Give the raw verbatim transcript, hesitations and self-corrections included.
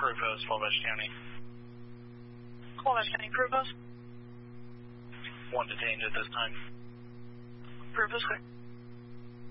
Provost, Wabash County. Wabash County, Provost. One detained at this time. Provost, clear.